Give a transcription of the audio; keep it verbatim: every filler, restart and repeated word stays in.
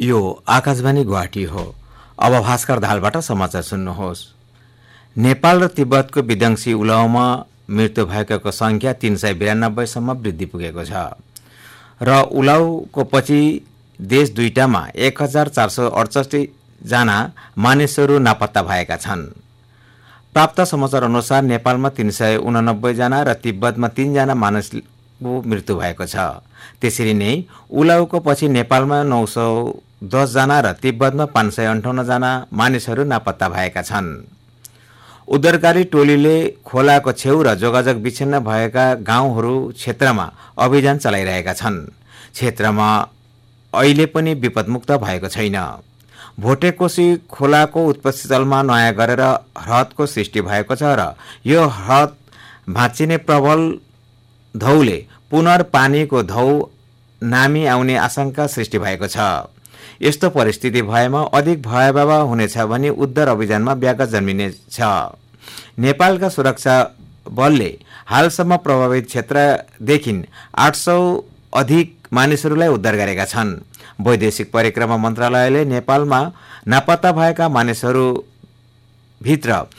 यो आकाशवाणी गुवाहाटी हो। अब भास्कर धालबाट समाचार सुन्नुहोस्। नेपाल र तिब्बतको विध्वंसी उलाउमा मृत्यु भएकाको संख्या तीन सय बिरानब्बेसम्म वृद्धि पुगेको छ र उलाउको पछि देश दुईटामा एक हजार चार सय अडसठी जना मानिसहरू नापत्ता भएका छन्। प्राप्त समाचार अनुसार नेपालमा तीन सय उनानब्बे जना र तिब्बतमा तीन जना मानिसको मृत्यु भएको छ। त्यसरी नै उलाउको पछि नेपालमा नौ सौ दस जना र तिब्बतमा पाँच सय अन्ठाउन्न जना मानिसहरू नापत्ता भएका छन्। उद्धारकारी टोलीले खोलाको छेउ र जोगाजोग विच्छिन्न भएका गाउँहरू क्षेत्रमा अभियान चलाइरहेका छन्। क्षेत्रमा अहिले पनि विपदमुक्त भएको छैन। भोटेकोशी खोलाको उत्पत्ति स्थलमा नयाँ गरेर ह्रदको सृष्टि भएको छ र यो ह्रद भाँचिने प्रबल धौले पुनर्पानीको धौ नामी आउने आशंका सृष्टि भएको छ। यस्तो परिस्थिति भएमा अधिक भयावह हुनेछ भने उद्धार अभियानमा व्याघात जन्मिनेछ। नेपालका सुरक्षा बलले हालसम्म प्रभावित क्षेत्रदेखि आठ सौ अधिक मानिसहरूलाई उद्धार गरेका छन्। वैदेशिक परिक्रमा मन्त्रालयले नेपालमा नापत्ता भएका मानिसहरू भित्र